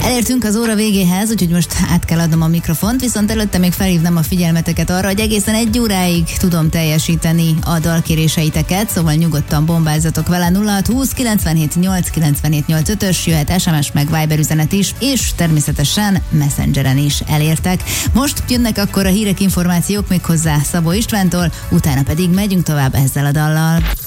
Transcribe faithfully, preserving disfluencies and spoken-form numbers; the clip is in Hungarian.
Elértünk az óra végéhez, úgyhogy most át kell adnom a mikrofont, viszont előtte még felhívnám a figyelmeteket arra, hogy egészen egy óráig tudom teljesíteni a dalkéréseiteket, szóval nyugodtan bombázzatok vele. Nulla hat húsz kilencvenhét nyolc kilencvenhét nyolcvanötös, jöhet es em es meg Viber üzenet is, és természetesen Messengeren is elértek. Most jönnek akkor a hírek, információk még hozzá Szabó Istvántól, utána pedig megyünk tovább ezzel a dallal.